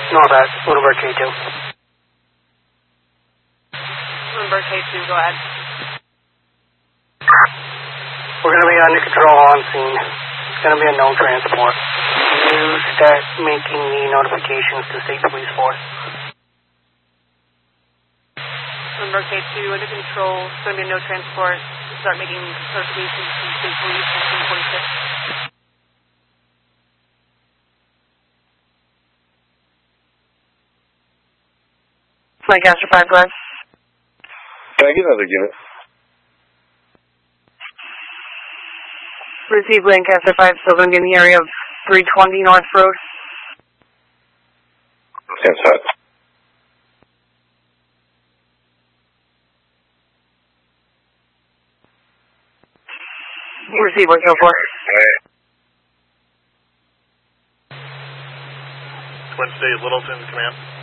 Northwest, Lunenburg K2. Lunenburg K2, go ahead. We're going to be under control on scene. It's going to be a known transport. You start making the notifications to State Police Force. Lunenburg K2, under control. It's going to be a no transport. Start making notifications to State Police and 1046. Lancaster 5, go ahead. Can I get another unit? Receive Lancaster 5, still going to be in the area of 320 North Road. Inside. Receive, what's go for? Twin State, Littleton, command.